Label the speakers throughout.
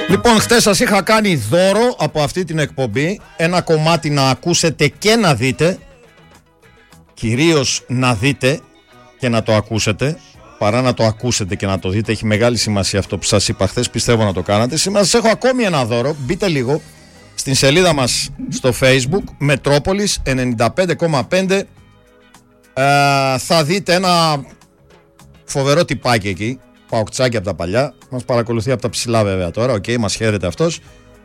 Speaker 1: Λοιπόν, χτες σας είχα κάνει δώρο από αυτή την εκπομπή ένα κομμάτι να ακούσετε και να δείτε, κυρίως να δείτε και να το ακούσετε, παρά να το ακούσετε και να το δείτε. Έχει μεγάλη σημασία αυτό που σας είπα χθες, πιστεύω να το κάνατε. Σήμερα σας έχω ακόμη ένα δώρο. Μπείτε λίγο στην σελίδα μας στο Facebook, Μετρόπολης 95,5. Θα δείτε ένα φοβερό τυπάκι εκεί, παοκτσάκι από τα παλιά. Μας παρακολουθεί από τα ψηλά βέβαια τώρα, μας χαίρεται αυτός.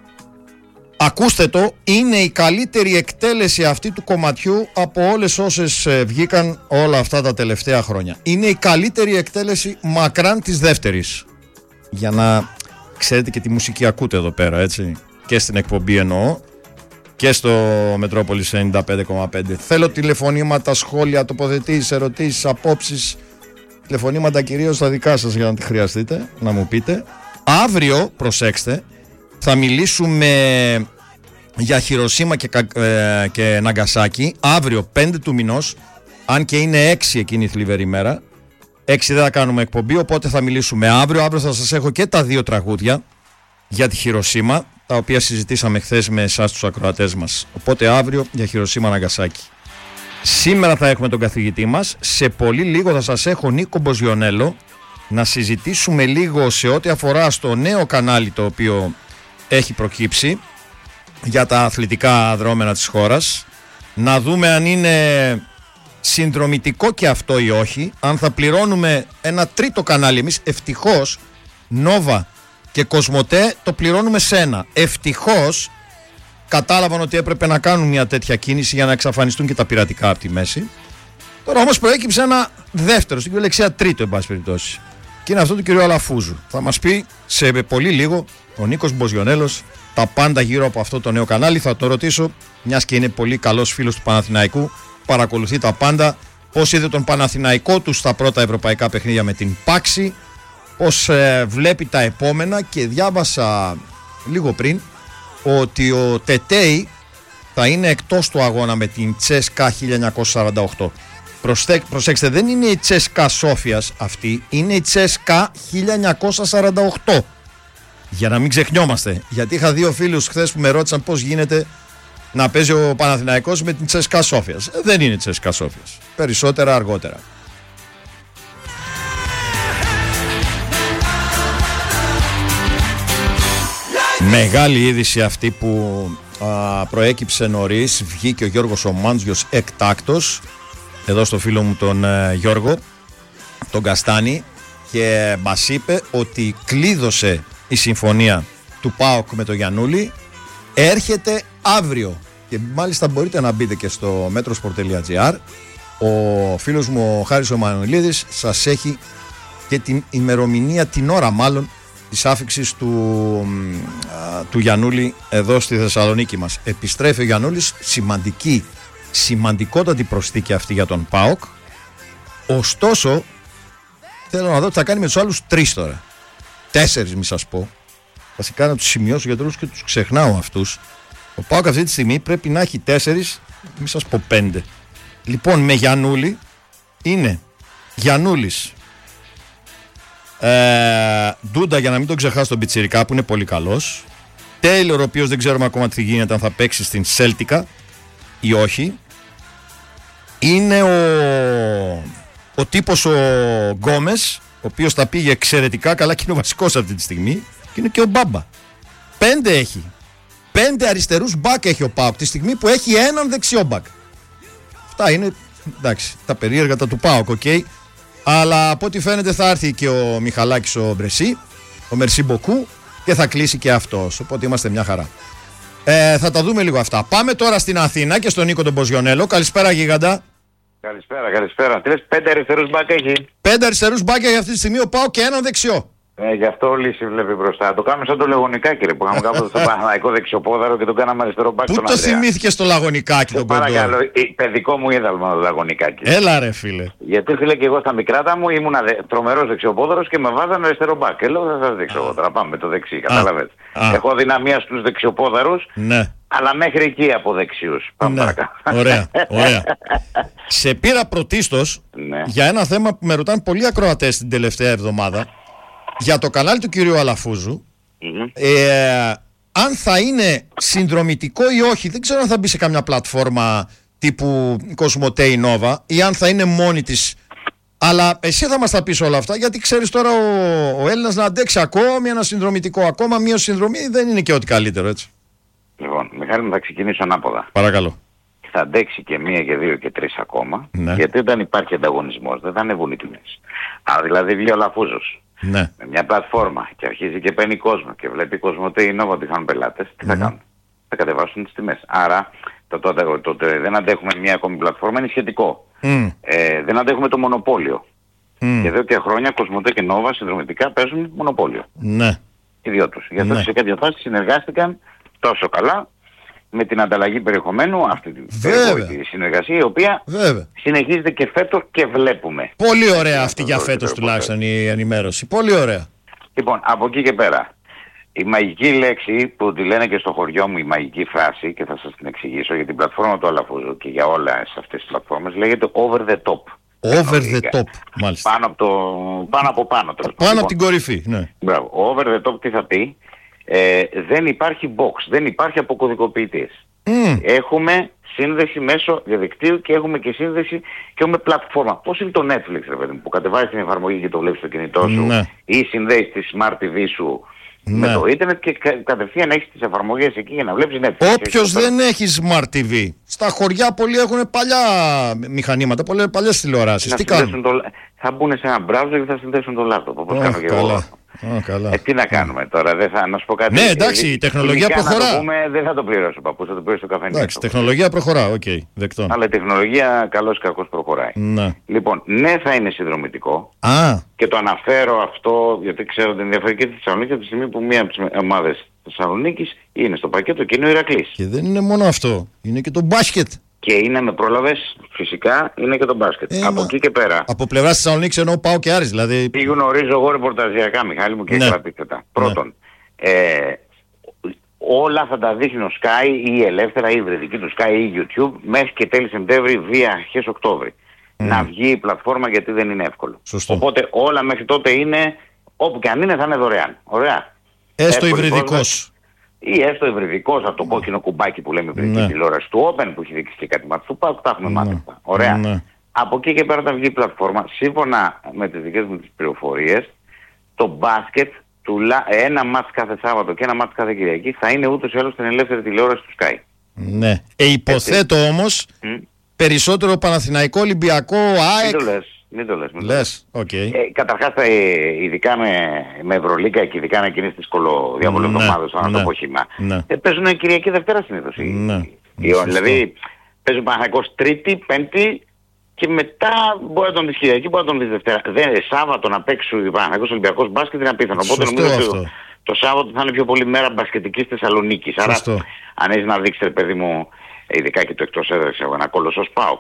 Speaker 1: Ακούστε το, είναι η καλύτερη εκτέλεση αυτή του κομματιού από όλες όσες βγήκαν όλα αυτά τα τελευταία χρόνια. Είναι η καλύτερη εκτέλεση μακράν της δεύτερης. Για να ξέρετε και τη μουσική ακούτε εδώ πέρα, έτσι. Και στην εκπομπή εννοώ και στο Μετρόπολης 95,5. Θέλω τηλεφωνήματα, σχόλια, τοποθετήσεις, ερωτήσεις, απόψεις. Τηλεφωνήματα κυρίως τα δικά σας για να τη χρειαστείτε, να μου πείτε. Αύριο, προσέξτε, θα μιλήσουμε για Χιροσίμα και Ναγκασάκι. Αύριο 5 του μηνός, αν και είναι 6 εκείνη η θλιβερή μέρα. 6 δεν θα κάνουμε εκπομπή, οπότε θα μιλήσουμε αύριο. Αύριο θα σας έχω και τα 2 τραγούδια για τη Χιροσίμα, τα οποία συζητήσαμε χθες με εσάς τους ακροατές μας. Οπότε αύριο για Χιροσίμα Ναγκασάκι. Σήμερα θα έχουμε τον καθηγητή μας. Σε πολύ λίγο θα σας έχω Νίκο Μποζιονέλο, να συζητήσουμε λίγο σε ό,τι αφορά στο νέο κανάλι το οποίο έχει προκύψει για τα αθλητικά δρόμενα της χώρας. Να δούμε αν είναι συνδρομητικό και αυτό ή όχι. Αν θα πληρώνουμε ένα τρίτο κανάλι εμείς. Ευτυχώς Νόβα και Κοσμοτέ το πληρώνουμε σε ένα. Ευτυχώς κατάλαβαν ότι έπρεπε να κάνουν μια τέτοια κίνηση για να εξαφανιστούν και τα πειρατικά από τη μέση. Τώρα όμως προέκυψε ένα δεύτερο, στην κυριολεξία τρίτο εν πάση περιπτώσει. Και είναι αυτό του κυρίου Αλαφούζου. Θα μας πει σε πολύ λίγο ο Νίκος Μποζιονέλος τα πάντα γύρω από αυτό το νέο κανάλι. Θα το ρωτήσω, μιας και είναι πολύ καλός φίλος του Παναθηναϊκού, παρακολουθεί τα πάντα, πώς είδε τον Παναθηναϊκό του στα πρώτα ευρωπαϊκά παιχνίδια με την Πάξη, πώς βλέπει τα επόμενα, και διάβασα λίγο πριν ότι ο Τετέι θα είναι εκτός του αγώνα με την Τσέσκα 1948. Προσέξτε, δεν είναι η Τσέσκα Σόφιας αυτή, είναι η Τσέσκα 1948. Για να μην ξεχνιόμαστε, γιατί είχα 2 φίλους χθες που με ρώτησαν πώς γίνεται να παίζει ο Παναθηναϊκός με την Τσέσκα Σόφιας. Δεν είναι η Τσέσκα Σόφιας, περισσότερα αργότερα. Μεγάλη είδηση αυτή που προέκυψε νωρίς. Βγήκε ο Γιώργος ο Μάντζιος εκτάκτος εδώ στο φίλο μου τον Γιώργο τον Καστάνη και μας είπε ότι κλείδωσε η συμφωνία του ΠΑΟΚ με τον Γιαννούλη. Έρχεται αύριο και μάλιστα μπορείτε να μπείτε και στο metrosport.gr. Ο φίλος μου ο Χάρης ο Μανουλίδης σας έχει και την ημερομηνία, την ώρα μάλλον, της άφιξης του Γιαννούλη εδώ στη Θεσσαλονίκη μας. Επιστρέφει ο Γιαννούλης, σημαντικότατη προσθήκη αυτή για τον ΠΑΟΚ. Ωστόσο θέλω να δω τι θα κάνει με τους άλλους 3 τώρα. 4 μη σας πω. Βασικά να τους σημειώσω για τρούς και τους ξεχνάω αυτούς. Ο ΠΑΟΚ αυτή τη στιγμή πρέπει να έχει 4, μη σας πω 5. Λοιπόν, με Γιαννούλη είναι Γιαννούλης, Ντούντα, για να μην τον ξεχάσω, τον Πιτσιρικά που είναι πολύ καλός. Τέιλορ, ο οποίος δεν ξέρουμε ακόμα τι γίνεται, αν θα παίξει στην Σέλτικα ή όχι. Είναι ο τύπος ο Γκόμες, ο οποίος τα πήγε εξαιρετικά καλά και είναι ο βασικός αυτή τη στιγμή. Και είναι και ο Μπάμπα. 5 έχει. 5 αριστερούς μπακ έχει ο ΠΑΟΚ τη στιγμή που έχει έναν δεξιό μπακ. Αυτά είναι, εντάξει, τα περίεργα τα του ΠΑΟΚ, αλλά από ό,τι φαίνεται θα έρθει και ο Μιχαλάκης ο Μπρεσί, ο Μερσί Μποκού, και θα κλείσει και αυτός. Οπότε είμαστε μια χαρά. Θα τα δούμε λίγο αυτά. Πάμε τώρα στην Αθήνα και στον Νίκο τον Μποζιονέλο. Καλησπέρα, γίγαντα.
Speaker 2: Καλησπέρα. Τι λες, 5 αριστερούς μπακ έχει.
Speaker 1: 5 αριστερούς μπακ έχει αυτή τη στιγμή ο ΠΑΟΚ και έναν δεξιό.
Speaker 2: Γι' αυτό ο Λύση βλέπει μπροστά. Το κάνουμε σαν το Λαγωνικάκι, που είχαμε κάποτε στο Παναθηναϊκό δεξιοπόδαρο και τον κάναμε αριστερό μπακ.
Speaker 1: Πού το θυμήθηκε στο Λαγωνικάκι τον Κοντό?
Speaker 2: Παρακαλώ, παιδικό μου είδαλμα το Λαγωνικάκι.
Speaker 1: Έλα ρε φίλε.
Speaker 2: Γιατί φίλε και εγώ στα μικράτα μου ήμουν τρομερός δεξιοπόδαρος και με βάζανε αριστερό μπακ. Και λέω θα σας δείξω εγώ τώρα, πάμε με το δεξί, καταλαβαίνετε. Έχω δυναμία στους δεξιοπόδαρους. Ναι. Αλλά μέχρι εκεί από δεξιούς. Πάμε παρακάτω.
Speaker 1: Ωραία. Σε πήρα πρωτίστως για ένα θέμα που με ρωτάνε πολλοί ακροατές την τελευταία εβδομάδα. Για το κανάλι του κυρίου Αλαφούζου, Αν θα είναι συνδρομητικό ή όχι, δεν ξέρω αν θα μπει σε καμιά πλατφόρμα τύπου Κοσμοτέ ή Νόβα ή αν θα είναι μόνη της. Αλλά εσύ θα μας τα πεις όλα αυτά, γιατί ξέρεις τώρα ο Έλληνας να αντέξει ακόμη ένα συνδρομητικό, ακόμα μία συνδρομή δεν είναι και ό,τι καλύτερο, έτσι.
Speaker 2: Λοιπόν, Μιχάλη μου, θα ξεκινήσω ανάποδα.
Speaker 1: Παρακαλώ.
Speaker 2: Θα αντέξει και μία και δύο και τρεις ακόμα, γιατί όταν υπάρχει ανταγωνισμός δεν θα ανεβούν οι τιμές. Αν δηλαδή βγει ο Λαφούζος με μια πλατφόρμα και αρχίζει και παίρνει κόσμο και βλέπει Κοσμοτέ ή Νόβα ότι χάνουν πελάτες, τι θα κάνουν? Θα κατεβάσουν τις τιμές. Άρα το δεν αντέχουμε μια ακόμη πλατφόρμα είναι σχετικό. Δεν αντέχουμε το μονοπόλιο. Και εδώ και χρόνια Κοσμοτέ και Νόβα συνδρομητικά παίζουν μονοπόλιο. Οι δυο τους. Γι' αυτό σε κάποια φάση συνεργάστηκαν τόσο καλά με την ανταλλαγή περιεχομένου, αυτή τη συνεργασία η οποία συνεχίζεται και φέτος και βλέπουμε.
Speaker 1: Πολύ ωραία αυτή για φέτος τουλάχιστον η ενημέρωση. Πολύ ωραία.
Speaker 2: Λοιπόν, από εκεί και πέρα, η μαγική λέξη που τη λένε και στο χωριό μου, η μαγική φράση, και θα σας την εξηγήσω για την πλατφόρμα του Αλαφούζου και για όλες αυτές τις πλατφόρμες, λέγεται over the top.
Speaker 1: Over the top, μάλιστα.
Speaker 2: Πάνω από πάνω.
Speaker 1: Πάνω από την κορυφή, ναι.
Speaker 2: Μπράβο. Over the top τι θα πει? Δεν υπάρχει box, δεν υπάρχει αποκωδικοποιητής. Έχουμε σύνδεση μέσω διαδικτύου και έχουμε και σύνδεση και έχουμε πλατφόρμα. Πώς είναι το Netflix, ρε παιδί μου, που κατεβάζεις την εφαρμογή και το βλέπεις στο κινητό σου ή συνδέεις τη Smart TV σου με το ίντερνετ και κατευθείαν έχεις τις εφαρμογές εκεί για να βλέπεις Netflix.
Speaker 1: Όποιος δεν έχει Smart TV, στα χωριά πολλοί έχουν παλιά μηχανήματα, παλιές τηλεοράσεις. Τι κάνουν?
Speaker 2: Θα μπουν σε ένα browser και θα συνδέσουν το λάπτοπ, όπως κάνω και εγώ. Τι να κάνουμε τώρα, να σου πω κάτι.
Speaker 1: Ναι, εντάξει, η τεχνολογία προχωρά.
Speaker 2: Δεν θα το πληρώσω, παππούς, θα το πληρώσω το καφενείο.
Speaker 1: Εντάξει, η τεχνολογία προχωρά, δεκτό.
Speaker 2: Αλλά η τεχνολογία καλώς ή κακώς προχωράει. Λοιπόν, ναι, θα είναι συνδρομητικό. Και το αναφέρω αυτό γιατί ξέρω ότι ενδιαφέρει και τη Θεσσαλονίκη από τη στιγμή που μία από τις ομάδες Θεσσαλονίκης είναι στο πακέτο και είναι ο Ηρακλής.
Speaker 1: Και δεν είναι μόνο αυτό, είναι και το μπάσκετ.
Speaker 2: Και είναι με πρόλαβες, φυσικά, είναι και το μπάσκετ. Από εκεί και πέρα.
Speaker 1: Από πλευράς της Θεσσαλονίκης εννοώ πάω και Άρης, δηλαδή.
Speaker 2: Τι γνωρίζω εγώ ρεπορταζιακά, Μιχάλη μου, και έχει αντίθετα. Πρώτον, όλα θα τα δείχνει ο Sky ή ελεύθερα ή υβριδική του Sky ή YouTube μέχρι και τέλη Σεπτέμβρη βία αρχές Οκτώβρη. Να βγει η πλατφόρμα γιατί δεν είναι εύκολο.
Speaker 1: Σωστό.
Speaker 2: Οπότε όλα μέχρι τότε είναι, όπου και αν είναι θα είναι δωρεάν. Ωραία.
Speaker 1: Έστω υβριδικός.
Speaker 2: Ή έστω υβριδικός από το κόκκινο κουμπάκι που λέμε πριν την τηλεόραση του Open που έχει δείξει και κάτι μάτς του ΠΑΟΚ, τα έχουμε μάθει αυτά. Ωραία. Από εκεί και πέρα θα βγει η πλατφόρμα, σύμφωνα με τις δικές μου τις πληροφορίες, το μπάσκετ, ένα μάτς κάθε Σάββατο και ένα μάτς κάθε Κυριακή θα είναι ούτως ή άλλως στην ελεύθερη τηλεόραση του Sky.
Speaker 1: Ναι. Υποθέτω όμως περισσότερο Παναθηναϊκό, Ολυμπιακό, ΑΕΚ.
Speaker 2: Μην το λες.
Speaker 1: Λες,
Speaker 2: καταρχάς ειδικά με Ευρωλίγκα και ειδικά με εκείνες τις κολοδιαβολευδομάδες, να το πω χύμα, παίζουν Κυριακή Δευτέρα συνήθως. Δηλαδή παίζουν Παναθηναϊκός Τρίτη, Πέμπτη και μετά μπορεί να τον δεις Κυριακή, μπορεί να τον δεις Δευτέρα. Σάββατο να παίξουν Παναθηναϊκός Ολυμπιακός μπάσκετ είναι απίθανο. Οπότε νομίζω ότι το Σάββατο θα είναι πιο πολύ μέρα μπασκετικής Θεσσαλονίκης. Άρα αν έχεις να δείξεις, παιδί μου, ειδικά και το εκτός έδρας, ένα κολοσσός ΠΑΟΚ.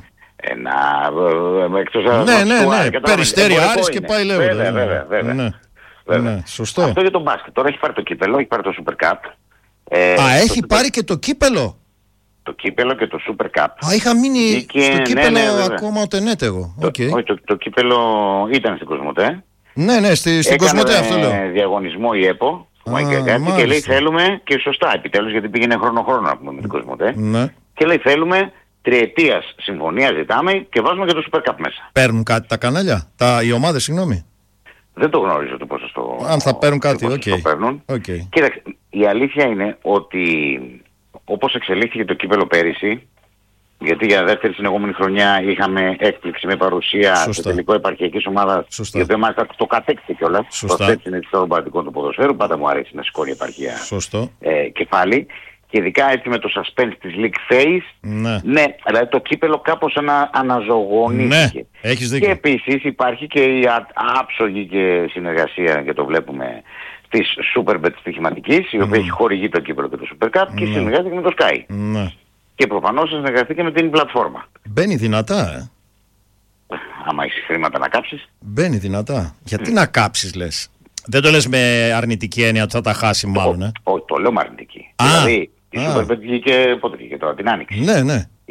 Speaker 1: Ναι, Περιστέρι, Άρης και πάει λέγοντα.
Speaker 2: Βέβαια.
Speaker 1: Σωστό.
Speaker 2: Αυτό για τον μπάσκετ. Τώρα έχει πάρει το κύπελο, έχει πάρει το Super Cup.
Speaker 1: Έχει πάρει και το κύπελο.
Speaker 2: Το κύπελο και το Super Cup.
Speaker 1: Είχα μείνει στο κύπελο ακόμα ο Τενέτ εγώ.
Speaker 2: Όχι, το κύπελο ήταν στην Κοσμοτέ.
Speaker 1: Ναι, στην Κοσμοτέ αυτό λέω.
Speaker 2: Έκανε διαγωνισμό η ΕΠΟ και λέει θέλουμε, και σωστά επιτέλους γιατί πήγαινε χρόνο να πούμε με την Κοσμοτέ. Και λέει θέλουμε τριετίας συμφωνία ζητάμε και βάζουμε και το Super Cup μέσα.
Speaker 1: Παίρνουν κάτι τα κανάλια, οι ομάδες, συγγνώμη.
Speaker 2: Δεν το γνωρίζω το ποσοστό.
Speaker 1: Αν θα παίρνουν κάτι,
Speaker 2: Κοίταξε, η αλήθεια είναι ότι όπως εξελίχθηκε το κύπελο πέρυσι, γιατί για δεύτερη συνεχόμενη χρονιά είχαμε έκπληξη με παρουσία στο τελικό επαρχιακής ομάδας, η οποία μάλιστα το κατέκτησε κιόλας. Το έτσι είναι στο ρομπατικό του ποδοσφαίρου, πάντα μου αρέσει να σηκώνει η επαρχία κεφάλι. Και ειδικά έτσι με το suspense της League Phase, ναι, δηλαδή το κύπελο κάπως αναζωογονήθηκε.
Speaker 1: Ναι, έχεις δίκιο.
Speaker 2: Και επίσης υπάρχει και η άψογη και συνεργασία, και το βλέπουμε, της Superbet στοιχηματικής, η οποία έχει χορηγεί το κύπελο και το Super Cup και συνεργάζεται με το Sky. Και προφανώς συνεργαστήκε με την πλατφόρμα.
Speaker 1: Μπαίνει δυνατά,
Speaker 2: Άμα έχεις χρήματα να κάψεις.
Speaker 1: Μπαίνει δυνατά. Γιατί να κάψεις, λες? Δεν το λες με αρνητική έννοια ότι θα τα χάσει μάλλον,
Speaker 2: Όχι, το λέω με αρνητική. Δηλαδή η Superbet βγήκε, πότε βγήκε τώρα, την Άνοιξη.
Speaker 1: Ναι.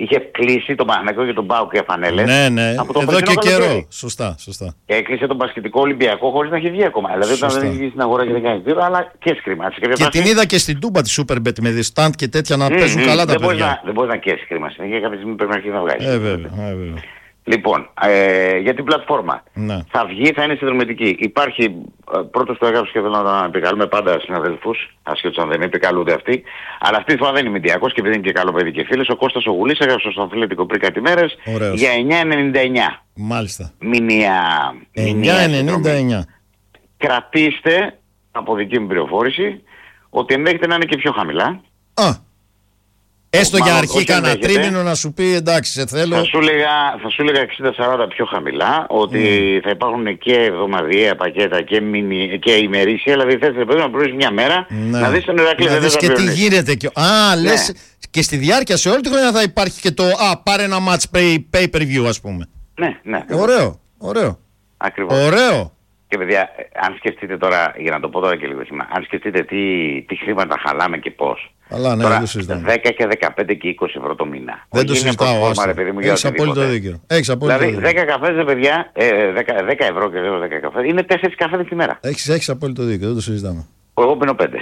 Speaker 2: είχε κλείσει τον Παναθηναϊκό και τον ΠΑΟΚ για φανέλες.
Speaker 1: Ναι. Εδώ και καιρό. Σωστά.
Speaker 2: Και έκλεισε τον Μπασκετικό Ολυμπιακό χωρίς να έχει βγει ακόμα. Δηλαδή όταν δεν έχει βγει στην αγορά και δεν κάνει τίποτα, αλλά και σκριμάσει.
Speaker 1: Και την είδα και στην Τούμπα τη Superbet με διστάντ και τέτοια να παίζουν καλά τα παιδιά.
Speaker 2: Δεν μπορεί να καίσεις κρίμα. Για κάποια στιγμή πρέπει να αρχίσει να βγάζει.
Speaker 1: Βέβαια.
Speaker 2: Λοιπόν, για την πλατφόρμα.
Speaker 1: Ναι.
Speaker 2: Θα βγει, θα είναι συνδρομητική. Υπάρχει, πρώτος το έγραψε και θέλω να τον επικαλούμε πάντα συναδελφούς, ασχέτως αν δεν επικαλούνται αυτοί. Αλλά αυτή τη φορά δεν είναι μηντιακός και επειδή είναι και καλό παιδί και φίλος. Ο Κώστας ο Γουλής έγραψε στο Αθλητικό πριν κάτι μέρες για 9,99.
Speaker 1: Μάλιστα.
Speaker 2: Μηνιαία
Speaker 1: 9,99.
Speaker 2: Κρατήστε, από δική μου πληροφόρηση, ότι ενδέχεται να είναι και πιο χαμηλά.
Speaker 1: Έστω για αρχή κανένα τρίμηνο να σου πει εντάξει σε θέλω.
Speaker 2: Θα σου έλεγα 60-40 πιο χαμηλά, ότι θα υπάρχουν και εβδομαδιαία πακέτα και ημερήσια, δηλαδή θες να πρέπει μια μέρα να δεις τον Ηρακλή.
Speaker 1: Να δεις και τι γίνεται. Λες και στη διάρκεια σε όλη τη χρονιά θα υπάρχει και το πάρε ένα match pay per view ας πούμε.
Speaker 2: Ναι.
Speaker 1: Ωραίο.
Speaker 2: Ακριβώς.
Speaker 1: Ωραίο.
Speaker 2: Και παιδιά, αν σκεφτείτε τώρα, για να το πω τώρα και λίγο σήμερα, αν σκεφτείτε τι χρήματα χαλάμε και πώς.
Speaker 1: Αλλά ναι,
Speaker 2: τώρα,
Speaker 1: δεν το συζητάμε.
Speaker 2: 10 και 15 και 20 ευρώ το μήνα.
Speaker 1: Δεν το συζητάω. Έχεις απόλυτο δίκιο. Δηλαδή
Speaker 2: 10 καφές, παιδιά, 10 ευρώ και 10 καφές, είναι 4 καφές τη μέρα.
Speaker 1: Έχεις απόλυτο δίκιο, δεν το συζητάμε.
Speaker 2: Εγώ πίνω 5.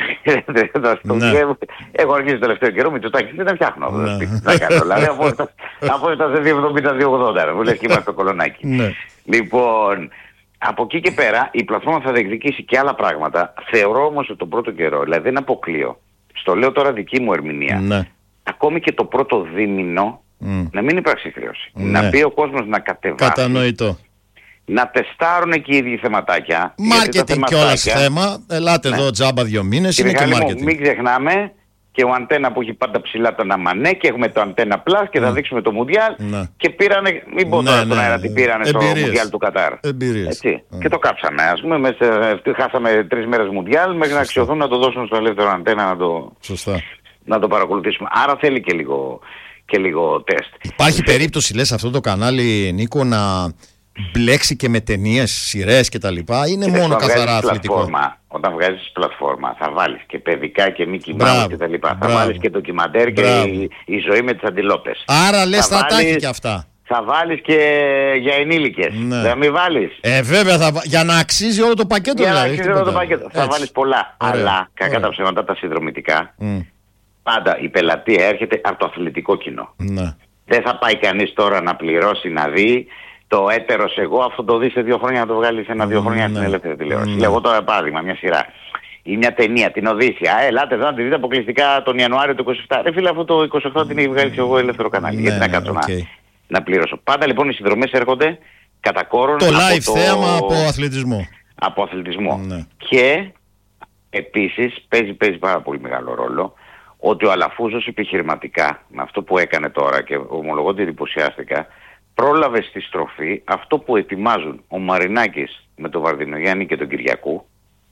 Speaker 2: Έχω αρχίσει το τελευταίο καιρό, Μητσοτάκης δεν τα φτιάχνω. Δηλαδή αφού έφτασε 2,70-2,80, μου λες και είμαστε στο κολονάκι. Λοιπόν, από εκεί και πέρα η πλατφόρμα θα διεκδικήσει και άλλα πράγματα. Θεωρώ όμως ότι τον πρώτο καιρό, δηλαδή δεν αποκλείω, στο λέω τώρα δική μου ερμηνεία, ακόμη και το πρώτο δίμηνο να μην υπάρξει χρέωση. Να πει ο κόσμος να κατεβάσει.
Speaker 1: Κατανοητό.
Speaker 2: Να τεστάρουν και οι ίδιοι θεματάκια.
Speaker 1: Μάρκετινγκ κιόλας θέμα. Ελάτε εδώ τζάμπα 2 μήνες. Είναι και μάρκετινγκ.
Speaker 2: Μην ξεχνάμε και ο Αντένα που έχει πάντα ψηλά τον Αμανέ και έχουμε το Αντένα Plus και θα δείξουμε το Μουντιάλ και πήρανε, μην πω τώρα στον αέρα τι πήρανε στο Μουντιάλ του Κατάρ. Έτσι. Και το κάψαμε ας πούμε, χάσαμε 3 μέρες Μουντιάλ μέχρι να αξιωθούν να το δώσουν στο ελεύθερο Αντένα να το παρακολουθήσουμε. Άρα θέλει και λίγο τεστ.
Speaker 1: Υπάρχει περίπτωση λες αυτό το κανάλι Νίκο να μπλέξει και με ταινίες, σειρές κτλ. Είναι μόνο καθαρά αθλητικό.
Speaker 2: Όταν βγάζεις πλατφόρμα θα βάλεις και παιδικά και Μίκι Μάους κτλ. Θα βάλεις και ντοκιμαντέρ και η ζωή με τις αντιλόπες.
Speaker 1: Άρα λες θα τα έχει και αυτά.
Speaker 2: Θα βάλεις και για ενήλικες. Θα μην βάλεις.
Speaker 1: Βέβαια για να αξίζει όλο το πακέτο.
Speaker 2: Για να αξίζει όλο το πακέτο. Θα βάλεις πολλά. Αλλά κακά τα ψέματα τα συνδρομητικά. Πάντα η πελατεία έρχεται από το αθλητικό κοινό. Δεν θα πάει κανείς τώρα να πληρώσει να δει το έτερος εγώ, αφού το δεις σε 2 χρόνια να το βγάλεις σε 1-2 χρόνια στην ελεύθερη τηλεόραση. Λέγω τώρα παράδειγμα, μια σειρά ή μια ταινία, την Οδύσσια. Ελάτε εδώ να τη δείτε αποκλειστικά τον Ιανουάριο του 27. Ρε φίλε, αφού το 28 την έχει βγάλει εγώ ελεύθερο κανάλι. Γιατί να κάτσω να πληρώσω. Πάντα λοιπόν οι συνδρομές έρχονται κατά κόρον
Speaker 1: το live θέαμα από αθλητισμό.
Speaker 2: Από αθλητισμό. Και επίσης παίζει πάρα πολύ μεγάλο ρόλο ότι ο Αλαφούζος επιχειρηματικά με αυτό που έκανε τώρα και ομολογώ ότι εντυπωσιάστηκα, πρόλαβε στη στροφή αυτό που ετοιμάζουν ο Μαρινάκης με τον Βαρδινογιάννη και τον Κυριακού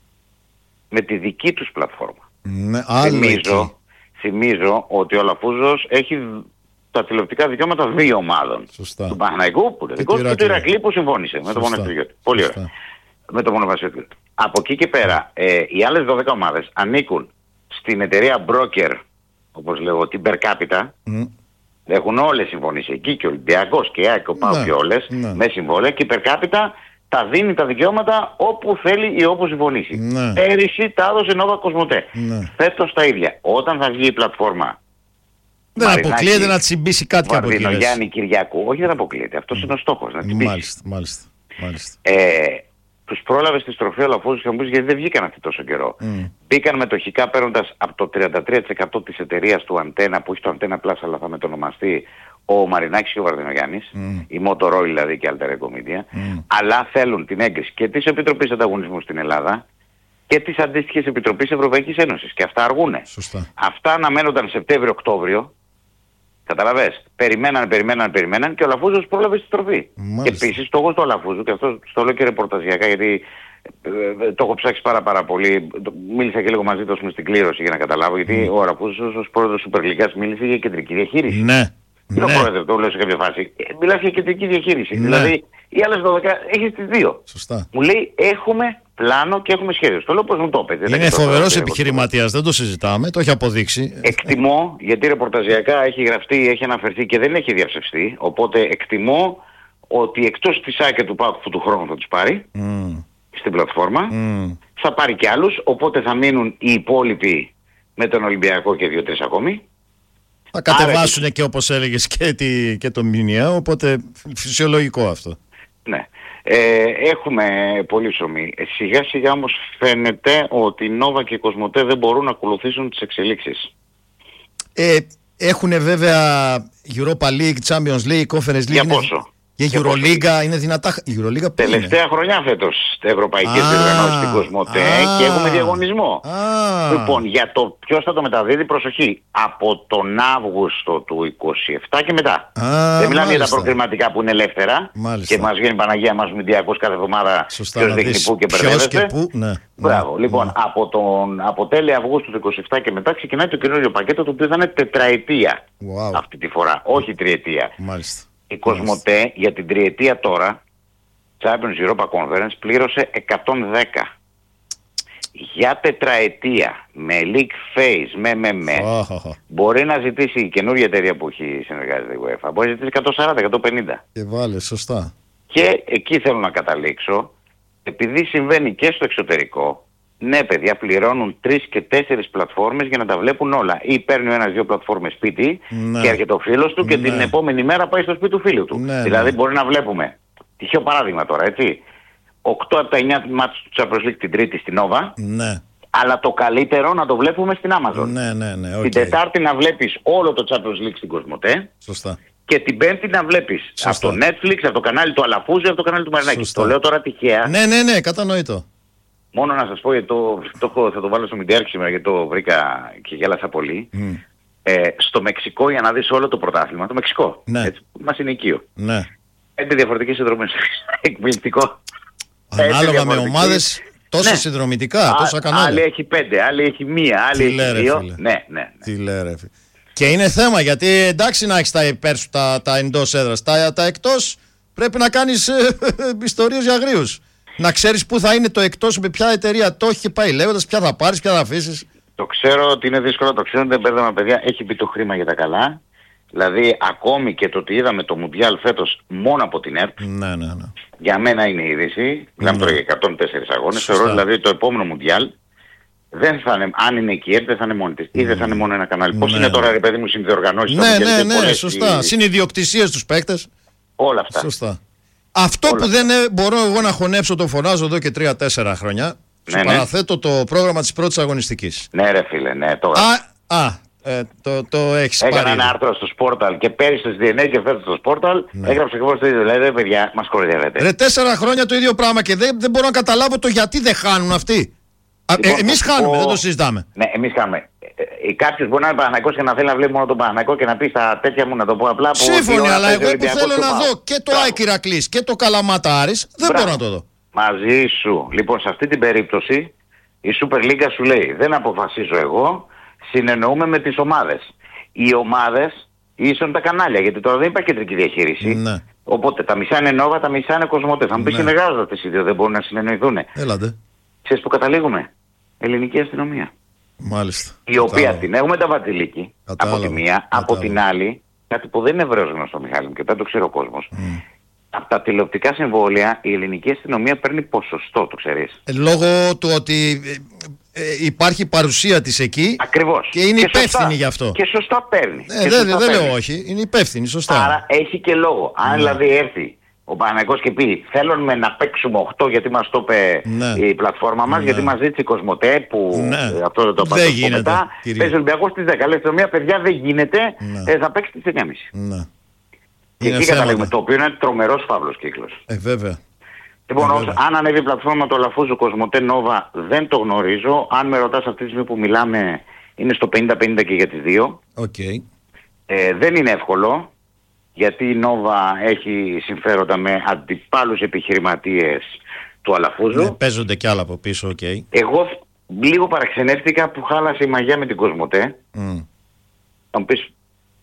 Speaker 2: με τη δική τους πλατφόρμα. Θυμίζω ότι ο Αλαφούζος έχει τα τηλεοπτικά δικαιώματα 2 ομάδων. Του Παναθηναϊκού που είναι δικός και του Ηρακλή που συμφώνησε με το Μοναστηριώτη. Πολύ ωραία. Με το Μονοβασιώτη. Από εκεί και πέρα οι άλλες 12 ομάδες ανήκουν στην εταιρεία Broker, όπως λέγω, την Per Capita. Έχουν όλες συμφωνήσει εκεί και ο Ολυμπιακός και η ΑΕΚ, ο ΠΑΟΚ και όλες με συμβόλαια και η Per Capita τα δίνει τα δικαιώματα όπου θέλει ή όπου συμφωνήσει. Πέρυσι τα έδωσε Nova Cosmote. Φέτος τα ίδια. Όταν θα βγει η πλατφόρμα
Speaker 1: δεν αποκλείεται να τσιμπήσει κάτι από εκεί.
Speaker 2: Γιάννη Κυριακού, όχι δεν αποκλείεται. Αυτός είναι ο στόχος, να τσιμπήσει.
Speaker 1: Μάλιστα.
Speaker 2: Τους πρόλαβε στη στροφή ο Λαφούζος και μου πεις γιατί δεν βγήκαν αυτοί τόσο καιρό. Μπήκαν μετοχικά παίρνοντας από το 33% της εταιρείας του Αντένα που έχει το Αντένα Plus αλλά θα μετονομαστεί ο Μαρινάκης και ο Βαρδινογιάννης, η Motorola δηλαδή και Alter Ego Media, αλλά θέλουν την έγκριση και της Επιτροπής Ανταγωνισμού στην Ελλάδα και της αντίστοιχης Επιτροπής Ευρωπαϊκής Ένωσης και αυτά αργούνε. Αυτά αναμένονταν Σεπτέμβριο-Οκτώβριο. Καταλαβες, περιμέναν και ο Αλαφούζος πρόλαβε στη στροφή. Και επίσης στόχος του Αλαφούζου, και αυτό στο λέω και ρεπορταζιακά γιατί το έχω ψάξει πάρα πολύ, μίλησα και λίγο μαζί του στην κλήρωση για να καταλάβω, γιατί ο Αλαφούζος ως πρόεδρος Super League μίλησε για κεντρική διαχείριση. Δεν ο πρόεδρος, το λέω σε κάποια φάση. Μιλάς για κεντρική διαχείριση. Δηλαδή οι άλλες 12 έχεις τις 2. Μου λέει έχουμε πλάνο και έχουμε σχέδιο. Το λέω πως μου το έπαιζε.
Speaker 1: Είναι φοβερός επιχειρηματίας, δεν το συζητάμε, το έχει αποδείξει.
Speaker 2: Εκτιμώ, γιατί ρεπορταζιακά έχει γραφτεί, έχει αναφερθεί και δεν έχει διαψευστεί, οπότε εκτιμώ ότι εκτός της ΑΕΚ και του ΠΑΟΚ που του χρόνου θα τους πάρει στην πλατφόρμα, θα πάρει και άλλους, οπότε θα μείνουν οι υπόλοιποι με τον Ολυμπιακό και 2-3 ακόμη.
Speaker 1: Θα κατεβάσουν και όπως έλεγες και το μηνιαίο, οπότε φυσιολογικό αυτό.
Speaker 2: Ναι. Έχουμε πολύ ψωμί. Σιγά σιγά όμως φαίνεται ότι η Νόβα και η Κοσμοτέ δεν μπορούν να ακολουθήσουν τις εξελίξεις.
Speaker 1: Έχουν βέβαια Europa League, Champions League, Conference League.
Speaker 2: Για πόσο?
Speaker 1: Και η Euroliga είναι δυνατά. Η Euroliga
Speaker 2: τελευταία χρονιά φέτος ευρωπαϊκές διοργανώσεις στην Κοσμοτέ και έχουμε διαγωνισμό. Λοιπόν, για το ποιος θα το μεταδίδει, προσοχή, από τον Αύγουστο του 27 και μετά. Δεν μιλάμε για τα προκριματικά που είναι ελεύθερα και μας βγαίνει Παναγία μας Μηντιακός κάθε εβδομάδα ποιος δείχνει πού και μπερδεύεται. Μπράβο. Λοιπόν, από τέλη Αυγούστου του 27 και μετά ξεκινάει το καινούριο πακέτο, το οποίο θα είναι τετραετία αυτή τη φορά, όχι τριετία.
Speaker 1: Μάλιστα.
Speaker 2: Η Κοσμοτέ για την τριετία τώρα, Champions Europa Conference, πλήρωσε 110. Για τετραετία, με league phase, μπορεί να ζητήσει η καινούργια εταιρεία που έχει συνεργάζεται η UEFA, μπορεί να ζητήσει 140-150.
Speaker 1: Και βάλε, σωστά.
Speaker 2: Και εκεί θέλω να καταλήξω, επειδή συμβαίνει και στο εξωτερικό, ναι παιδιά, πληρώνουν 3 και 4 πλατφόρμες για να τα βλέπουν όλα. Ή παίρνει ο ένας 2 πλατφόρμες σπίτι και έρχεται ο φίλος του και την επόμενη μέρα πάει στο σπίτι του φίλου του. Δηλαδή μπορεί να βλέπουμε, τυχαίο παράδειγμα τώρα, έτσι, 8 από τα 9 μάτς του Champions League την Τρίτη στην Nova, αλλά το καλύτερο να το βλέπουμε στην Amazon. Την Τετάρτη να βλέπεις όλο το Champions League στην Κοσμοτέ.
Speaker 1: Σωστά.
Speaker 2: Και την Πέμπτη να βλέπεις από το Netflix, από το κανάλι του Αλαφούζη, από το κανάλι του Μαρινάκη. Το λέω τώρα τυχαία.
Speaker 1: Ναι, κατανοητό.
Speaker 2: Μόνο να σας πω, γιατί θα το βάλω στο Μιντιάρκη σήμερα, γιατί το βρήκα και γέλασα πολύ. Στο Μεξικό, για να δεις όλο το πρωτάθλημα, το Μεξικό, έτσι, μας είναι οικείο. 5 διαφορετικές συνδρομές. Εκπληκτικό.
Speaker 1: Ανάλογα με ομάδες, τόσα συνδρομητικά, τόσα κανάλια.
Speaker 2: Άλλη έχει 5, άλλη έχει 1, άλλη έχει 2. Ναι.
Speaker 1: Τι λέει ρε φίλε. Και είναι θέμα, γιατί εντάξει να έχεις τα υπέρ σου, τα εντός έδρας, τα εκτός πρέπει να κάνεις ιστορίες για αγρίους. Να ξέρεις πού θα είναι το εκτός, με ποια εταιρεία το έχει και πάει λέγοντας ποια θα πάρεις, ποια θα αφήσεις.
Speaker 2: Το ξέρω ότι είναι δύσκολο, το ξέρω ότι δεν μπέρδεμα παιδιά, έχει μπει το χρήμα για τα καλά. Δηλαδή ακόμη και το ότι είδαμε το Μουντιάλ φέτος μόνο από την ΕΡΤ, για μένα είναι η είδηση, μιλάμε τώρα για 104 αγώνες, θεωρώ δηλαδή το επόμενο Μουντιάλ δεν θα είναι, αν είναι εκεί η ΕΡΤ δεν θα είναι μόνη της ή δεν θα είναι μόνο ένα κανάλι. Πώς είναι τώρα ρε παιδί μου συνδιοργανώσεις.
Speaker 1: Ναι, σωστά. Συνειδιοκτησίες τους παίκτες.
Speaker 2: Όλα αυτά.
Speaker 1: Σωστά. Αυτό που δεν μπορώ εγώ να χωνέψω, το φωνάζω εδώ και 3-4 χρόνια. Σου παραθέτω το πρόγραμμα της πρώτης αγωνιστικής.
Speaker 2: Ναι ρε φίλε, ναι.
Speaker 1: Το έχεις πάρει.
Speaker 2: Έκανα ένα άρθρο στο Sportal και πέρυσι στο DNA και φέτος στο Sportal. Έγραψε ακριβώς το ίδιο. Δηλαδή παιδιά, μας κοροϊδεύετε.
Speaker 1: Ρε 4 χρόνια το ίδιο πράγμα και δεν μπορώ να καταλάβω το γιατί δεν χάνουν αυτοί. Εμείς χάνουμε, δεν το συζητάμε.
Speaker 2: Ναι, εμείς χάνουμε. Κάποιος μπορεί να είναι Παναθηναϊκός και να θέλει να βλέπει μόνο τον Παναθηναϊκό και να πει στα τέτοια μου, να το πω απλά.
Speaker 1: Σύμφωνοι, αλλά εγώ που θέλω να δω και το ΑΕΚ Ηρακλής και το Καλαμάτα Άρης, δεν μπορώ να το δω.
Speaker 2: Μαζί σου. Λοιπόν, σε αυτή την περίπτωση η Super League σου λέει δεν αποφασίζω εγώ, συνεννοούμε με τις ομάδες. Οι ομάδες ίσον τα κανάλια, γιατί τώρα δεν υπάρχει κεντρική διαχείριση. Οπότε τα μισά είναι Nova, τα μισά είναι Κοσμοτέ. Θα μου πει συνεργάζονται αυτές οι δύο, δεν μπορούν να συνεννοηθούν.
Speaker 1: Έλατε.
Speaker 2: Ξέρεις που καταλήγουμε? Ελληνική αστυνομία.
Speaker 1: Μάλιστα.
Speaker 2: Η οποία την έχουμε τα βατζιλίκη από τη μία, από την άλλη, κάτι που δεν είναι ευρέως γνωστό Μιχάλη μου και δεν το ξέρει ο κόσμος. Από τα τηλεοπτικά συμβόλαια η ελληνική αστυνομία παίρνει ποσοστό, το ξέρεις.
Speaker 1: Λόγω του ότι υπάρχει παρουσία της εκεί.
Speaker 2: Ακριβώς.
Speaker 1: Και είναι υπεύθυνη γι' αυτό.
Speaker 2: Και σωστά παίρνει.
Speaker 1: Δεν λέω όχι, είναι υπεύθυνη, σωστά.
Speaker 2: Άρα έχει και λόγο. Αν δηλαδή έρθει ο Παναθηναϊκός και πει θέλουμε να παίξουμε 8 γιατί μας το είπε η πλατφόρμα μας, γιατί μας ζήτησε η Κοσμοτέ που αυτό δεν το είπα μετά. Παίζει ο Ολυμπιακός στις 10. Λέει αστυνομία, παιδιά δεν γίνεται, θα παίξει στις 9.30. Και εκεί καταλήγουμε, το οποίο είναι τρομερός φαύλος κύκλος.
Speaker 1: Βέβαια.
Speaker 2: Λοιπόν, αν ανέβει η πλατφόρμα το Αλαφούζο Κοσμοτέ Νόβα δεν το γνωρίζω. Αν με ρωτάς αυτή τη στιγμή που μιλάμε είναι στο 50-50 και για τις δύο. Δεν είναι εύκολο. Γιατί η Νόβα έχει συμφέροντα με αντιπάλους επιχειρηματίες του Αλαφούζου.
Speaker 1: Παίζονται κι άλλα από πίσω,
Speaker 2: Εγώ λίγο παραξενεύτηκα που χάλασε η μαγιά με την Κοσμοτέ. Θα μου πεις,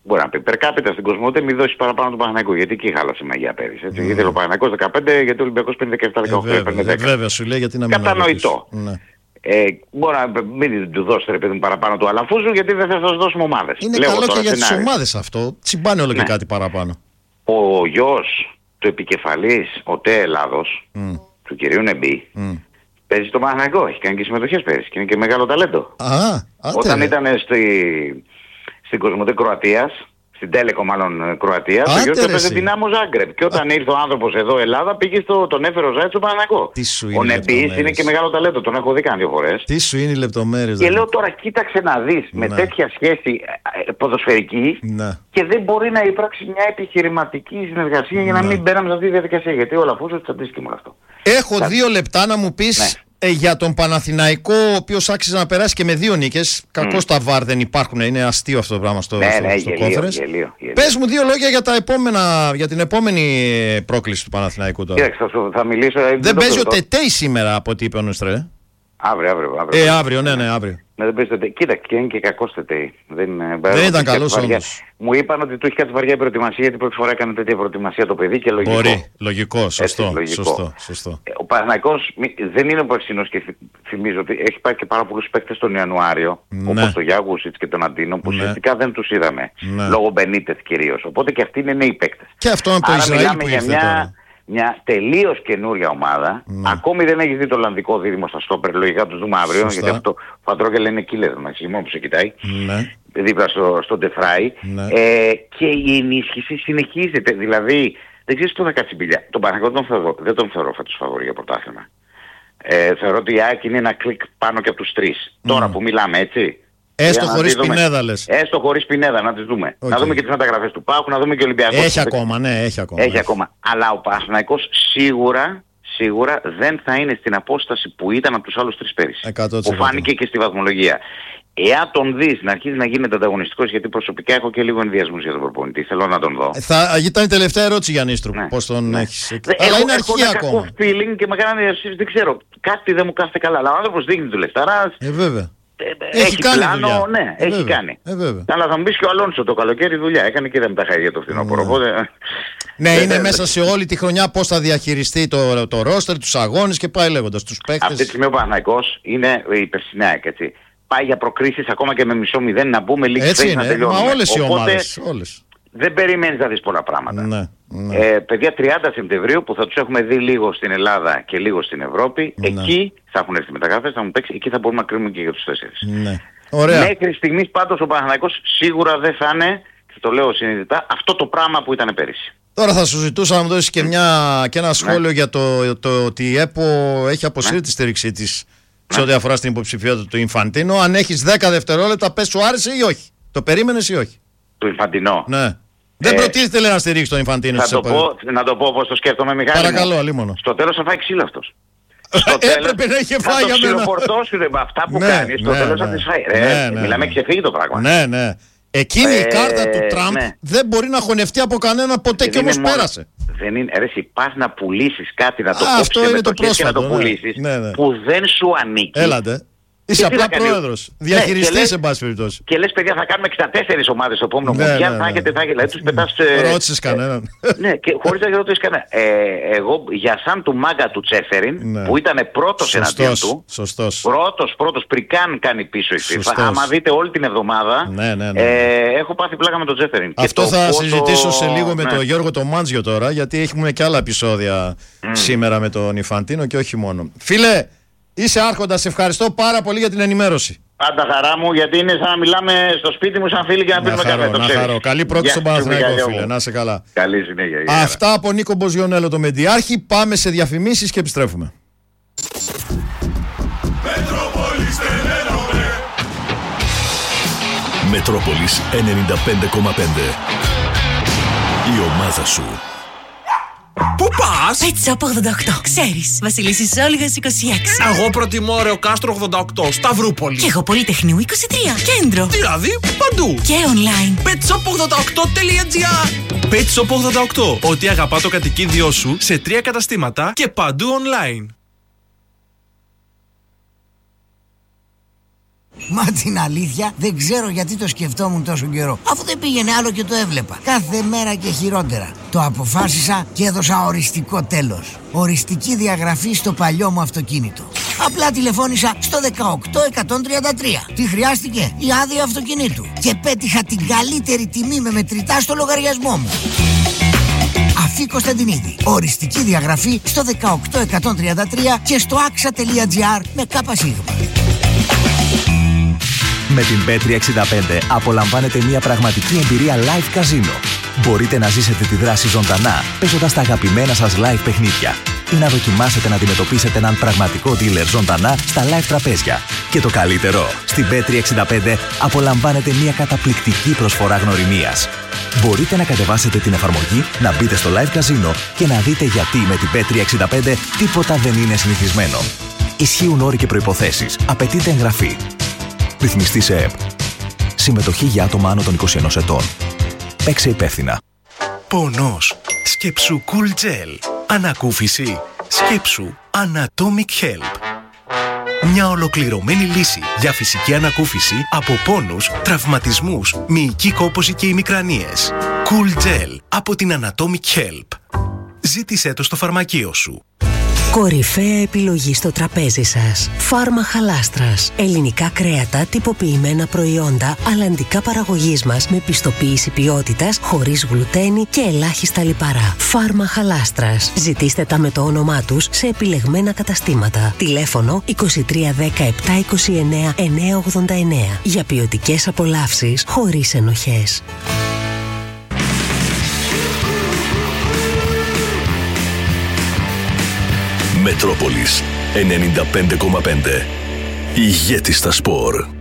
Speaker 2: Μπορεί να πει περκάπιτα στην Κοσμοτέ μη δώσει παραπάνω τον Παναθηναϊκό. Γιατί εκεί χάλασε η μαγεία πέρυσι. Έτσι. Γιατί ο Παναθηναϊκός 15, γιατί ο Ολυμπιακός 57-18.
Speaker 1: Βέβαια, σου λέει γιατί να μην.
Speaker 2: Κατανοητό. Μπορεί να μην του δώσετε ρε παιδί μου παραπάνω του Αλαφούζου, γιατί δεν θα σας δώσουμε ομάδες.
Speaker 1: Είναι καλό και για τις ομάδες αυτό. Τσιμπάνε όλο και κάτι παραπάνω.
Speaker 2: Ο γιος του επικεφαλής ΟΤΕ Ελλάδος, του κυρίου Νεμπή, παίζει το Παναθηναϊκό. Έχει κάνει και συμμετοχές πέρυσι και είναι και μεγάλο ταλέντο. Όταν ήταν στην Κοσμοτέ Κροατίας, στην Τέλεκο μάλλον Κροατίας, ο γιος του έπαιζε Δυνάμο Ζάγκρεπ. Και όταν ήρθε ο άνθρωπος εδώ Ελλάδα, πήγε τον έφερε ο Ζάιτ στο Παναθηναϊκό. Ο Νεμπής είναι και μεγάλο ταλέντο, τον έχω δει κάνει 2 φορές.
Speaker 1: Τι σου είναι οι λεπτομέρειες.
Speaker 2: Και λέω τώρα κοίταξε να δεις με τέτοια σχέση ποδοσφαιρική και δεν μπορεί να υπάρξει μια επιχειρηματική συνεργασία για να μην μπαίναμε σε αυτή τη διαδικασία. Γιατί όλα αφού τσαντίστηκε με αυτό.
Speaker 1: Έχω 2 λεπτά να μου πεις για τον Παναθηναϊκό, ο οποίος άξιζε να περάσει και με 2 νίκες. Κακώς τα VAR δεν υπάρχουν, είναι αστείο αυτό το πράγμα στο conference. Πες μου 2 λόγια για την επόμενη πρόκληση του Παναθηναϊκού τώρα.
Speaker 2: Κοίταξε, θα μιλήσω.
Speaker 1: Δεν παίζει ο Τετέι σήμερα από ό,τι είπε ο Νουστρέ. Αύριο, ναι, αύριο.
Speaker 2: Δεν παίζει. Κοίτα, και είναι και κακός Τετέι.
Speaker 1: Δεν ήταν καλός όμως.
Speaker 2: Μου είπαν ότι του είχε κάτι βαριά η προετοιμασία, γιατί πρώτη φορά έκανε τέτοια προετοιμασία το παιδί και λογικό.
Speaker 1: Μπορεί, λογικό, σωστό.
Speaker 2: Ο Παναθηναϊκός δεν είναι ο περσινός και θυμίζω ότι έχει πάει και πάρα πολλούς παίκτες τον Ιανουάριο, όπως τον Γιάγουσιτς και τον Αντίνο, που ουσιαστικά δεν τους είδαμε, λόγω Μπενίτεθ κυρίως. Οπότε και αυτοί είναι νέοι παίκτες.
Speaker 1: Και αυτό είναι το Ισραήλ που ήρθε τώρα.
Speaker 2: Μια τελείως καινούρια ομάδα. Ακόμη δεν έχει δει το Ολλανδικό δίδυμο στα στόπερ. Λογικά τους δούμε αύριο. Γιατί αυτό ο Φαντρόκελ είναι κύλες. Μόνο που σε κοιτάει. Δίπλα στο Ντεφράι. Και η ενίσχυση συνεχίζεται. Δηλαδή δεν ξέρεις πού θα κάτσει η μπιλιά. Τον Παναθηναϊκό δεν τον θεωρώ φέτος φαβορί για πρωτάθλημα. Θεωρώ ότι η ΑΕΚ είναι ένα κλικ πάνω και από τους 3. Τώρα που μιλάμε έτσι.
Speaker 1: Έστω χωρίς Πινέδα λες.
Speaker 2: Έστω χωρίς Πινέδα να τις δούμε. Να δούμε και τις μεταγραφές του ΠΑΟΚ, να δούμε και ο Ολυμπιακός.
Speaker 1: Έχει ακόμα.
Speaker 2: Αλλά ο Παναθηναϊκός σίγουρα δεν θα είναι στην απόσταση που ήταν από τους άλλους 3 πέρυσι. Που φάνηκε και στη βαθμολογία. Εάν τον δεις να αρχίζει να γίνεται ανταγωνιστικός, γιατί προσωπικά έχω και λίγο ενδιασμούς για τον προπονητή, θέλω να τον δω.
Speaker 1: Θα ήταν η τελευταία ερώτηση για Νίστρου, πώς τον έχεις. Αλλά είναι αρχή ακόμα.
Speaker 2: Έχω feeling και με κάνει ενδιασμούς, δεν ξέρω, κάτι δεν μου κάθεται καλά. Αλλά ο άνθρωπος δείχνει του Λεσταράς.
Speaker 1: Βέβαια.
Speaker 2: Έχει πλάνο, έχει κάνει. Αλλά θα μου πεις και ο Αλόνσο το καλοκαίρι δουλειά. Έκανε και είδαμε τα χέρια το φθινόπωρο. Οπότε...
Speaker 1: Ναι, είναι μέσα σε όλη τη χρονιά πώς θα διαχειριστεί το ρόστερ, τους αγώνες και πάει λέγοντας τους παίκτες.
Speaker 2: Αυτή τη στιγμή ο Παναθηναϊκός είναι η περσινά, έτσι. Πάει για προκρίσεις ακόμα και με 0,5 να μπούμε λίγες θέσεις να τελειώνουμε.
Speaker 1: Μα όλες οι ομάδες. Όλες.
Speaker 2: Δεν περιμένεις να δεις πολλά πράγματα. Παιδιά 30 Σεπτεμβρίου που θα τους έχουμε δει λίγο στην Ελλάδα και λίγο στην Ευρώπη, εκεί θα έχουν έρθει μεταγραφές, θα μου παίξει, εκεί θα μπορούμε να κρίνουμε και για τους 4.
Speaker 1: Ωραία.
Speaker 2: Μέχρι στιγμής πάντως ο Παναθηναϊκός σίγουρα δεν θα είναι, και το λέω συνειδητά, αυτό το πράγμα που ήταν πέρυσι.
Speaker 1: Τώρα θα σου ζητούσα να μου δώσεις και ένα σχόλιο για το ότι η ΕΠΟ έχει αποσύρει τη στήριξή της σε ό,τι αφορά στην υποψηφιότητα του Ινφαντίνο. Αν έχεις 10 δευτερόλεπτα, πες σου άρεσε ή όχι. Το περίμενες ή όχι.
Speaker 2: Του Ινφαντίνο.
Speaker 1: Ναι. Δεν προτίθεται λέει να στηρίξει τον Ινφαντίνο.
Speaker 2: Να το πω πώς το σκέφτομαι, Μιχάλη.
Speaker 1: Παρακαλώ, αλίμονο.
Speaker 2: Στο τέλος θα φάει ξύλο αυτός.
Speaker 1: Έπρεπε να είχε φάει για μένα.
Speaker 2: Θα το ξυλοφορτώσουν με αυτά που κάνει. Στο τέλος θα τις φάει. Μιλάμε ξεφύγει το πράγμα.
Speaker 1: Ναι. Εκείνη η κάρτα του Τραμπ δεν μπορεί να χωνευτεί από κανένα ποτέ και όμως πέρασε.
Speaker 2: Δεν είναι, υπάρχει να πουλήσεις κάτι, να το κόψεις με το χέρι και να το πουλήσεις που δεν σου ανήκει.
Speaker 1: Έλατε. Είσαι απλά πρόεδρος. Διαχειριστής εν πάση περιπτώσει.
Speaker 2: Και λες παιδιά θα κάνουμε 64 ομάδες στο επόμενο Μουντιάλ, θα έχετε, δηλαδή τους πετάς...
Speaker 1: Ρώτησες κανέναν.
Speaker 2: Ναι, και χωρίς να ρωτήσεις κανέναν. Εγώ για σαν του μάγκα του Τσέφεριν, που ήταν πρώτος εναντίον του, πρώτος πριν καν κάνει πίσω η FIFA, άμα δείτε όλη την εβδομάδα, έχω πάθει πλάκα με τον Τσέφεριν.
Speaker 1: Αυτό θα συζητήσω σε λίγο με τον Γιώργο το Μάντζιο τώρα, γιατί έχουμε και άλλα επεισόδια σήμερα με τον Ινφαντίνο και όχι μόνο. Φίλε, είσαι άρχοντας, σε ευχαριστώ πάρα πολύ για την ενημέρωση.
Speaker 2: Πάντα χαρά μου, γιατί είναι σαν να μιλάμε στο σπίτι μου σαν φίλοι και να πίνουμε καφέ.
Speaker 1: Να χαρώ. Καλή πρόκληση στον Παναθηναϊκό, φίλε. Να είσαι καλά.
Speaker 2: Καλή συνέχεια.
Speaker 1: Αυτά από Νίκο Μποζιονέλο, το Μεντιάρχη. Πάμε σε διαφημίσεις και επιστρέφουμε.
Speaker 3: Μετρόπολης 95,5. Η ομάδα σου.
Speaker 4: Πού πας?
Speaker 5: Pet Shop 88. Ξέρεις, Βασιλίσσης Όλγας 26.
Speaker 4: Εγώ προτιμώ Ρεο Κάστρο 88, Σταυρούπολη.
Speaker 5: Και εγώ Πολυτεχνείου 23, κέντρο.
Speaker 4: Δηλαδή, παντού.
Speaker 5: Και online.
Speaker 4: petshop88.gr. Pet Shop 88. Ό,τι αγαπά το κατοικίδιό σου σε 3 καταστήματα και παντού online.
Speaker 6: Μα την αλήθεια δεν ξέρω γιατί το σκεφτόμουν τόσο καιρό, αφού δεν πήγαινε άλλο και το έβλεπα. Κάθε μέρα και χειρότερα. Το αποφάσισα και έδωσα οριστικό τέλος. Οριστική διαγραφή στο παλιό μου αυτοκίνητο. Απλά τηλεφώνησα στο 18133. Τι χρειάστηκε? Η άδεια αυτοκινήτου. Και πέτυχα την καλύτερη τιμή με μετρητά στο λογαριασμό μου. Αφή Κωνσταντινίδη. Οριστική διαγραφή στο 18133 και στο axa.gr με ΚΣ.
Speaker 7: Με την Bet365 απολαμβάνετε μια πραγματική εμπειρία live καζίνο. Μπορείτε να ζήσετε τη δράση ζωντανά, παίζοντας τα αγαπημένα σας live παιχνίδια ή να δοκιμάσετε να αντιμετωπίσετε έναν πραγματικό dealer ζωντανά στα live τραπέζια. Και το καλύτερο, στην Bet365 απολαμβάνετε μια καταπληκτική προσφορά γνωριμίας. Μπορείτε να κατεβάσετε την εφαρμογή, να μπείτε στο live καζίνο και να δείτε γιατί με την Bet365 τίποτα δεν είναι συνηθισμένο. Ισχύουν όροι και προϋποθέσεις. Απαιτείται εγγραφή. Ρυθμιστή σε ΕΠ. Συμμετοχή για άτομα άνω των 21 ετών. Παίξε υπεύθυνα.
Speaker 8: Πονός. Σκέψου Cool Gel. Ανακούφιση. Σκέψου Anatomic Help. Μια ολοκληρωμένη λύση για φυσική ανακούφιση από πόνους, τραυματισμούς, μυϊκή κόπωση και ημικρανίες. Cool Gel από την Anatomic Help. Ζήτησέ το στο φαρμακείο σου.
Speaker 9: Κορυφαία επιλογή στο τραπέζι σας. Φάρμα Χαλάστρας. Ελληνικά κρέατα, τυποποιημένα προϊόντα, αλλαντικά παραγωγής μας με πιστοποίηση ποιότητας, χωρίς γλουτένι και ελάχιστα λιπαρά. Φάρμα Χαλάστρας. Ζητήστε τα με το όνομά τους σε επιλεγμένα καταστήματα. Τηλέφωνο 2310 729 989. Για ποιοτικές απολαύσεις χωρίς ενοχές.
Speaker 3: Μετρόπολης 95,5. Ηγέτης στα σπορ.